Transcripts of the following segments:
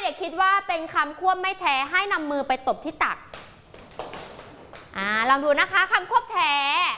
เด็กคิดว่าเป็นคำควบไม่แท้ให้นำมือไปตบที่ตักลองดูนะคะคำควบแท้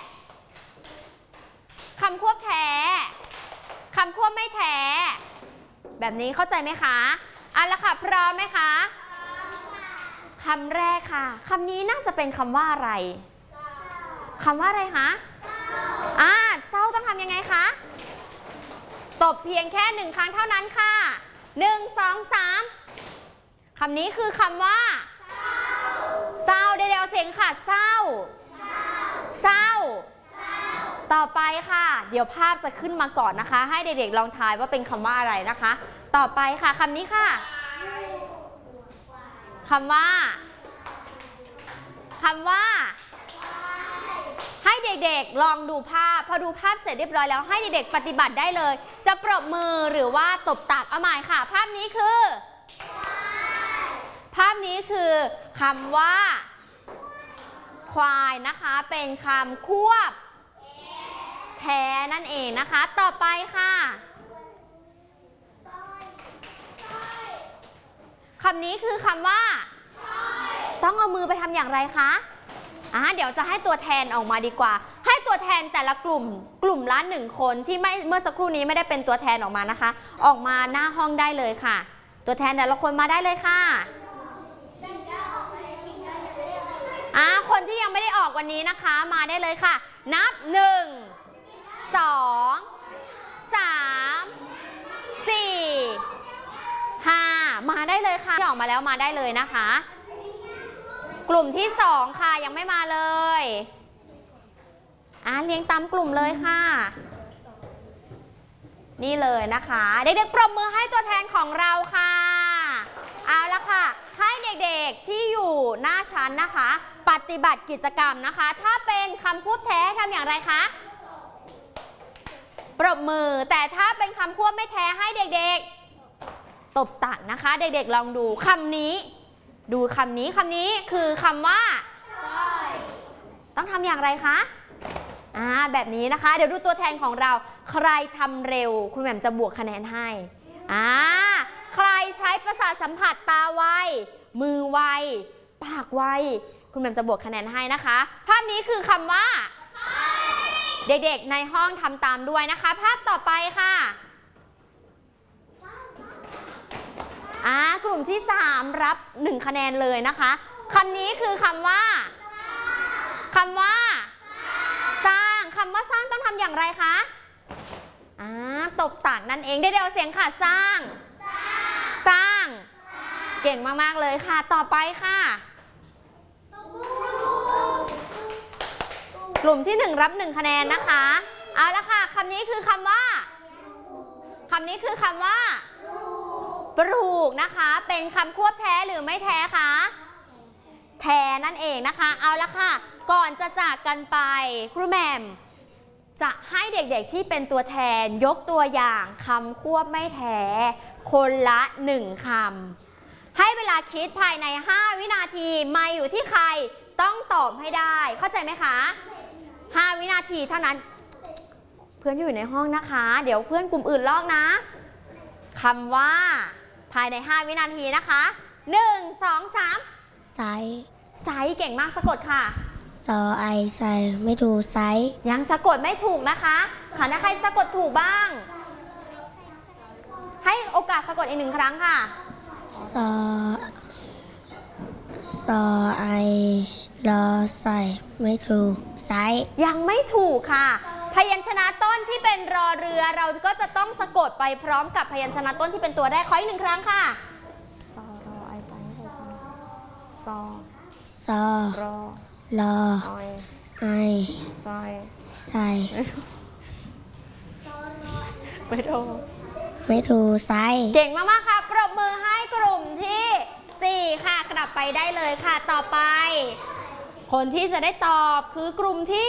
คำควบแท้คำควบไม่แท้แบบนี้เข้าใจไหมคะละค่ะพร้อมไหมคะคำแรกค่ะคำนี้น่าจะเป็นคำว่าอะไรคำว่าอะไรคะเศร้าต้องทำยังไงคะตบเพียงแค่1 ครั้งเท่านั้นค่ะ1 2 3คำนี้คือคำว่าเศร้าเดี๋ยวเสียงค่ะเศร้าเศร้าต่อไปค่ะเดี๋ยวภาพจะขึ้นมาก่อนนะคะให้เด็กๆลองทายว่าเป็นคำว่าอะไรนะคะต่อไปค่ะคำนี้ค่ะคำว่าให้เด็กๆลองดูภาพพอดูภาพเสร็จเรียบร้อยแล้วให้เด็กๆปฏิบัติได้เลยจะปรบมือหรือว่าตบตักเอาใหม่ค่ะภาพนี้คือคำว่าควายนะคะเป็นคำควบแท้นั่นเองนะคะต่อไปค่ะคำนี้คือคำว่าต้องเอามือไปทำอย่างไรคะเดี๋ยวจะให้ตัวแทนออกมาดีกว่าให้ตัวแทนแต่ละกลุ่มละ1 คนที่เมื่อสักครู่นี้ไม่ได้เป็นตัวแทนออกมานะคะออกมาหน้าห้องได้เลยค่ะตัวแทนแต่ละคนมาได้เลยค่ะคนที่ยังไม่ได้ออกวันนี้นะคะมาได้เลยค่ะนับ1 2 3 4 5มาได้เลยค่ะที่ออกมาแล้วมาได้เลยนะคะกลุ่มที่2ค่ะยังไม่มาเลยเรียงตามกลุ่มเลยค่ะนี่เลยนะคะเด็กๆปรบมือให้ตัวแทนของเราค่ะเอาละค่ะให้เด็กๆที่อยู่หน้าชั้นนะคะปฏิบัติกิจกรรมนะคะถ้าเป็นคำควบแท้ทำอย่างไรคะปรบมือแต่ถ้าเป็นคำควบไม่แท้ให้เด็กๆตบตักนะคะเด็กๆลองดูคำนี้คือคำว่าต้องทำอย่างไรคะแบบนี้นะคะเดี๋ยวดูตัวแทนของเราใครทำเร็วคุณแหม่มจะบวกคะแนนให้ใครใช้ประสาทสัมผัสตาไวมือไวปากไวคุณแหม่มจะบวกคะแนนให้นะคะภาพนี้คือคำว่าเด็กๆในห้องทำตามด้วยนะคะภาพต่อไปค่ะกลุ่มที่3รับ1 คะแนนเลยนะคะคำนี้คือคำว่าสร้างคำว่าสร้างต้องทำอย่างไรคะตบตักนั่นเองได้เดี๋ยวเสียงค่ะสร้างเก่งมากๆเลยค่ะต่อไปค่ะกลุ่มที่1รับ1 คะแนนนะคะเอาละค่ะคำนี้คือคำว่าปลูกนะคะเป็นคำควบแท้หรือไม่แท้คะแท้นั่นเองนะคะเอาละค่ะก่อนจะจากกันไปครูแหม่มจะให้เด็กๆที่เป็นตัวแทนยกตัวอย่างคำควบไม่แท้คนละ1 คำให้เวลาคิดภายใน5 วินาทีมาอยู่ที่ใครต้องตอบให้ได้เข้าใจไหมคะ5 วินาทีเท่านั้นเพื่อนอยู่ในห้องนะคะเดี๋ยวเพื่อนกลุ่มอื่นลอกนะคำว่าภายใน5 วินาทีนะคะ1 2 3ไซเก่งมากสะกดค่ะไซไม่ถูกไซยังสะกดไม่ถูกนะคะใครสะกดถูกบ้างให้โอกาสสะกดอีก1 ครั้งค่ะรอไซไม่ถูกไซยังไม่ถูกค่ะพยัญชนะต้นที่เป็นรอเรือเราก็จะต้องสะกดไปพร้อมกับพยัญชนะต้นที่เป็นตัวแรกขออีก1 ครั้งค่ะรอไอไซไม่ถูกไซเก่งมากๆค่ะปรบมือให้กลุ่มที่4ค่ะกลับไปได้เลยค่ะต่อไปคนที่จะได้ตอบคือกลุ่มที่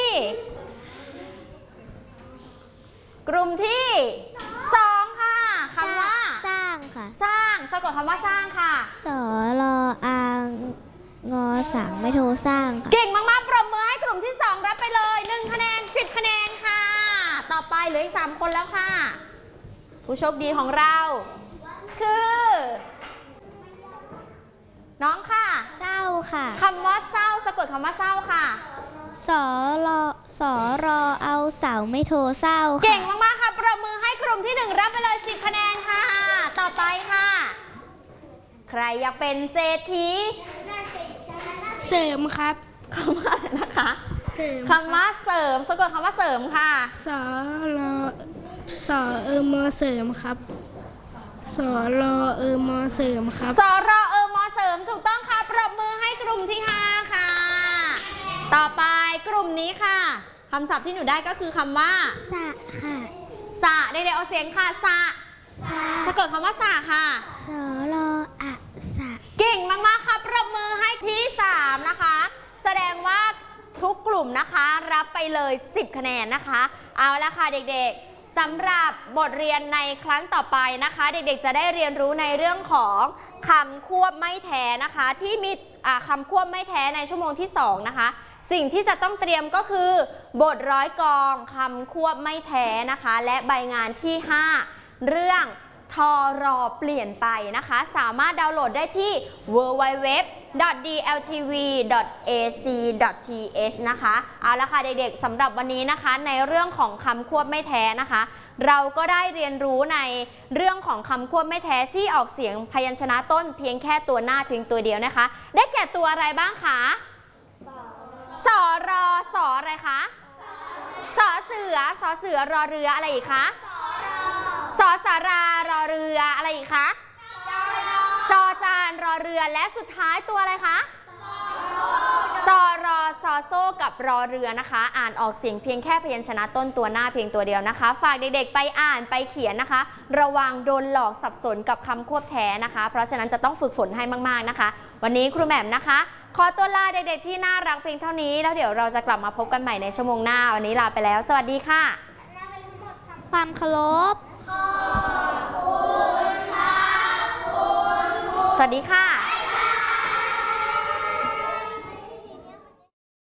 2ค่ะคำว่าสร้างค่ะสร้างสะกดคำว่าสร้างค่ะรอสังไม่โทรสร้างเก่งมากๆปรบมือให้กลุ่มที่2รับไปเลย1 คะแนน10 คะแนนค่ะต่อไปเหลืออีก3 คนแล้วค่ะผู้โชคดีของเราคือำว่าเศร้าค่ะสอรอเอาเสาไม่โทรเศร้าค่ะเก่งมากๆค่ะปรบมือให้กลุ่มที่ 1 รับไปเลย10 คะแนนค่ะ ต่อไปค่ะ ใครอยากเป็นเศรษฐีเสริมครับคำว่าอะไรนะคะเสริมคำว่าเสริมสะกดคำว่าเสริมค่ะสอรอสอมอเสริมครับสอรอมอเสริมครับสรมเสริมถูกต้องค่ะปรบมือให้กลุ่มที่ 5 ค่ะ ต่อไปกลุ่มนี้ค่ะคำศัพท์ที่หนูได้ก็คือคำว่าสะค่ะสะเด็กๆเอาเสียงค่ะสะสะสะกดคำว่าสะค่ะสอรออะสะเก่งมากๆค่ะปรบมือให้ที่ 3 นะคะ แสดงว่าทุกกลุ่มนะคะรับไปเลย10 คะแนนนะคะ เอาละค่ะเด็กๆสำหรับบทเรียนในครั้งต่อไปนะคะ เด็กๆจะได้เรียนรู้ในเรื่องของคำควบไม่แท้นะคะ ที่มีคำควบไม่แท้ในชั่วโมงที่ 2 นะคะ สิ่งที่จะต้องเตรียมก็คือบทร้อยกลองคำควบไม่แท้นะคะ และใบงานที่ 5 เรื่องทอรอเปลี่ยนไปนะคะ สามารถดาวน์โหลดได้ที่ www.dltv.ac.th นะคะเอาละค่ะเด็กๆสำหรับวันนี้นะคะในเรื่องของคำควบไม่แท้นะคะ เราก็ได้เรียนรู้ในเรื่องของคำควบไม่แท้ที่ออกเสียงพยัญชนะต้นเพียงแค่ตัวหน้าเพียงตัวเดียวนะคะ ได้แก่ตัวอะไรบ้างคะสอรอสออะไรคะสอเสือรอเรืออะไรอีกคะสอสารารอเรืออะไรอีกคะจอจานรอเรือและสุดท้ายตัวอะไรคะสอรอซอโซ่กับรอเรือนะคะ อ่านออกเสียงเพียงแค่พยัญชนะต้นตัวหน้าเพียงตัวเดียวนะคะ ฝากเด็กๆไปอ่านไปเขียนนะคะ ระวังโดนหลอกสับสนกับคำควบแท้นะคะ เพราะฉะนั้นจะต้องฝึกฝนให้มากๆนะคะ วันนี้ครูแหม่มนะคะ ขอตัวลาเด็กๆที่น่ารักเพียงเท่านี้แล้วเดี๋ยวเราจะกลับมาพบกันใหม่ในชั่วโมงหน้าวันนี้ลาไปแล้วสวัสดีค่ะความเคารพสวัสดีค่ะ